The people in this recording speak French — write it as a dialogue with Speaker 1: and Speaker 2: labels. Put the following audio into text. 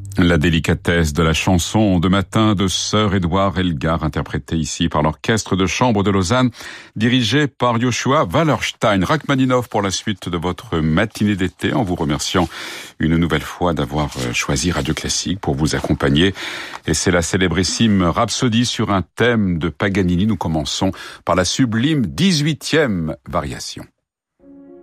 Speaker 1: La délicatesse de la chanson de matin de Sir Édouard Elgar, interprétée ici par l'Orchestre de Chambre de Lausanne, dirigé par Joshua Wallerstein. Rachmaninov pour la suite de votre matinée d'été, en vous remerciant une nouvelle fois d'avoir choisi Radio Classique pour vous accompagner. Et c'est la célébrissime Rhapsodie sur un thème de Paganini. Nous commençons par la sublime 18e variation.